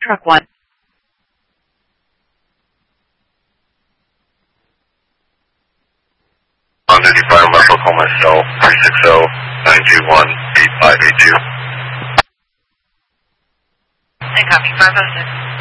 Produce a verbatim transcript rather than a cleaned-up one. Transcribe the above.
Truck one. On ninety-five, Marshall, call my cell, three six zero, nine two one, eight five eight two. And copy, five oh six.